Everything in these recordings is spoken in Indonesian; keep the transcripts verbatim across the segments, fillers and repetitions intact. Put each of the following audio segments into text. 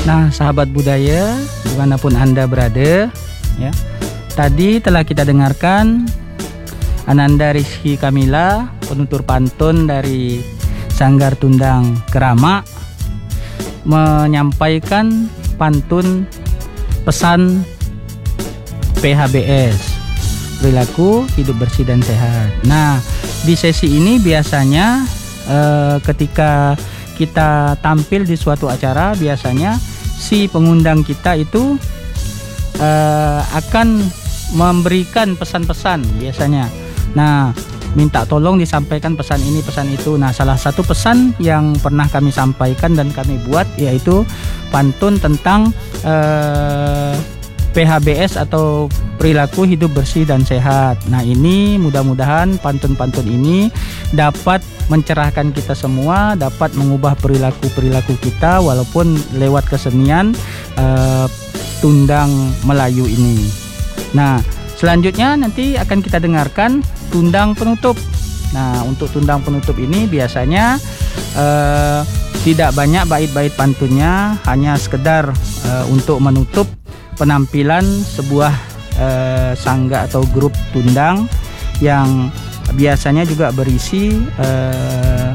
Nah, sahabat budaya, dimanapun Anda berada, ya, tadi telah kita dengarkan Ananda Rizky Kamila, penutur pantun dari Sanggar Tundang Kerama, menyampaikan pantun pesan P H B S, perilaku hidup bersih dan sehat. Nah, di sesi ini biasanya eh, ketika kita tampil di suatu acara, biasanya si pengundang kita itu uh, akan memberikan pesan-pesan biasanya. Nah, minta tolong disampaikan pesan ini, pesan itu. Nah, salah satu pesan yang pernah kami sampaikan dan kami buat yaitu pantun tentang uh, P H B S atau perilaku hidup bersih dan sehat. Nah, ini mudah-mudahan pantun-pantun ini dapat mencerahkan kita semua, dapat mengubah perilaku-perilaku kita walaupun lewat kesenian uh, Tundang Melayu ini. Nah, selanjutnya nanti akan kita dengarkan tundang penutup. Nah, untuk tundang penutup ini biasanya uh, tidak banyak bait-bait pantunnya, hanya sekedar uh, untuk menutup penampilan sebuah uh, sangga atau grup tundang yang biasanya juga berisi uh,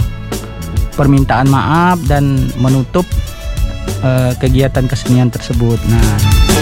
permintaan maaf dan menutup uh, kegiatan kesenian tersebut. Nah,